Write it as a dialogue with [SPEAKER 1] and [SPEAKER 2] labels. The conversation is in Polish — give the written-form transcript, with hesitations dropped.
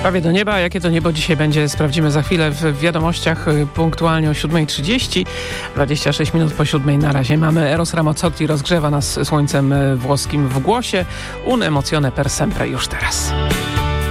[SPEAKER 1] Prawie do nieba. Jakie to niebo dzisiaj będzie, sprawdzimy za chwilę w wiadomościach punktualnie o 7:30. 26 minut po 7 na razie. Mamy Eros Ramazzotti, rozgrzewa nas słońcem włoskim w głosie. Un emozione per sempre już teraz.